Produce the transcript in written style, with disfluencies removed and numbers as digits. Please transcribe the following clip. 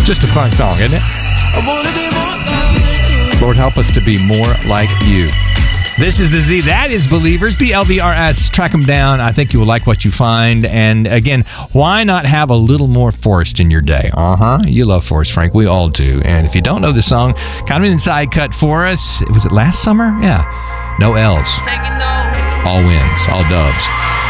Just a fun song, isn't it? Lord, help us to be more like you. This is the Z. That is Believers. BLVRS. Track them down. I think you will like what you find. And again, why not have a little more Forrest in your day? You love Forrest, Frank. We all do. And if you don't know the song, kind of an inside cut for us. Was it last summer? Yeah. No L's. All wins. All dubs.